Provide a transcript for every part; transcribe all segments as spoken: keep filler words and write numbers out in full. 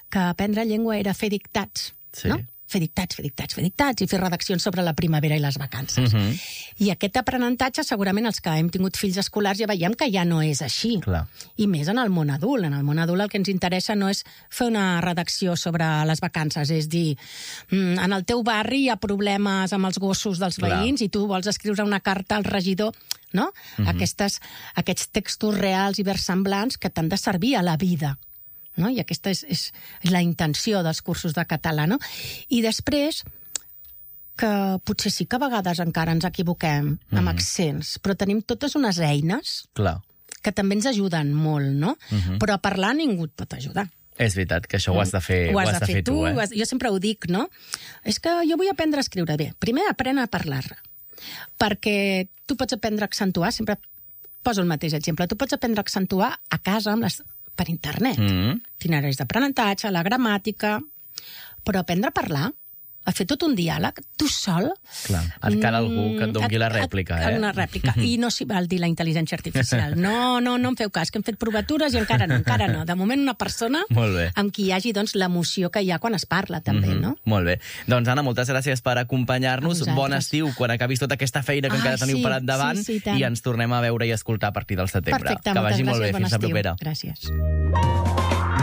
que aprendre llengua era fer dictats, Sí. no? Fer dictats, fer dictats, fer dictats i fer redaccions sobre la primavera i les vacances. Mhm. I aquest aprenentatge, segurament els que hem tingut fills escolars ja veiem que ja no és així. Clar. I més en el món adult. En el món adult el que ens interessa no és fer una redacció sobre les vacances, és dir, mm, en el teu barri hi ha problemes amb els gossos dels Clar. veïns i tu vols escriure una carta al regidor, no? Mhm. Aquestes, aquests textos reals i versemblants que t'han de servir a la vida. No? I aquesta és, és, és la intenció dels cursos de català, no? I després, que potser sí que a vegades encara ens equivoquem amb Mhm. accents, però tenim totes unes eines Clar. que també ens ajuden molt, no? Mhm. Però a parlar ningú et pot ajudar. És veritat, que això ho has de fer, Ho has de fer tu, eh? ho has- jo sempre ho dic, no? És que jo vull aprendre a escriure bé. Primer, aprèn a parlar. Perquè tu pots aprendre a accentuar, sempre poso el mateix exemple, tu pots aprendre a accentuar a casa amb les, per internet. Mhm. Itineraris d'aprenentatge, la gramàtica, però aprendre a parlar, a fer tot un diàleg, tu sol... Clar, et cal algú que et doni Mm, la et- rèplica, et cal eh? Una rèplica. I no s'hi val dir la intel·ligència artificial. No, no, no em feu cas, que hem fet provatures i encara no, encara no. De moment una persona Molt bé. amb qui hi hagi doncs, l'emoció que hi ha quan es parla, també, Mhm. no? Molt bé. Doncs, Anna, moltes gràcies per acompanyar-nos. A vosaltres. Bon estiu, quan acabis tota aquesta feina que Ai, encara teniu sí, per endavant, sí, sí, tant. i ens tornem a veure i escoltar a partir del setembre. Perfecte, que moltes vagi gràcies, molt bé. bon Fins la estiu. propera. Gràcies.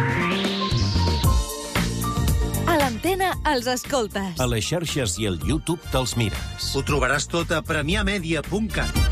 A l'Antena els escoltes. A les xarxes i al YouTube te'ls mires. Ho trobaràs tot a premià media punt cat.